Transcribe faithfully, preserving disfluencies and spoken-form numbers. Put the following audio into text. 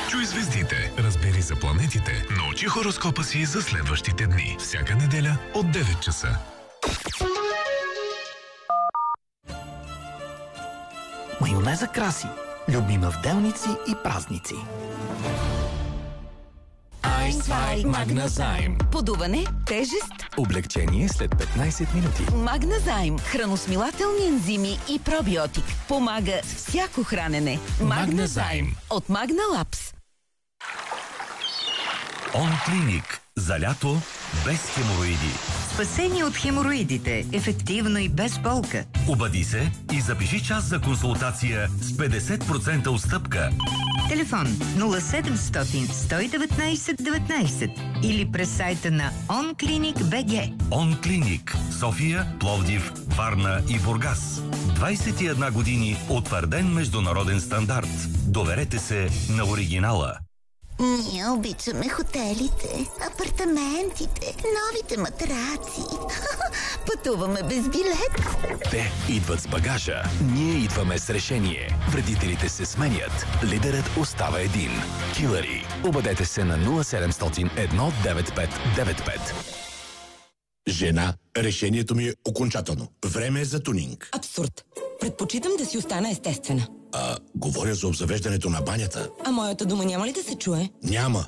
Чуй звездите, разбери за планетите, научи хороскопа си за следващите дни. Всяка неделя от девет часа. Майонеза Краси. Любима в делници и празници. Айнцвай Магназайм. Подуване, тежест, облегчение след петнайсет минути. Магназайм. Храносмилателни ензими и пробиотик. Помага с всяко хранене. Магназайм. От Магна Лапс. Онклиник. За лято без хемороиди. Спасение от хемороидите. Ефективно и без болка. Обади се и запиши час за консултация с петдесет процента отстъпка. Телефон нула седемстотин сто и деветнайсет деветнайсет или през сайта на онклиник точка бг. Онклиник. София, Пловдив, Варна и Бургас. двайсет и една години утвърден международен стандарт. Доверете се на оригинала. Ние обичаме хотелите, апартаментите, новите матраци. Пътуваме без билет. Те идват с багажа, ние идваме с решение. Вредителите се сменят, лидерът остава един. Килъри. Обадете се на нула седемстотин едно деветдесет и пет деветдесет и пет. Жена, решението ми е окончателно. Време е за тунинг. Абсурд. Предпочитам да си остана естествена. А, говоря за обзавеждането на банята. А моята дума няма ли да се чуе? Няма.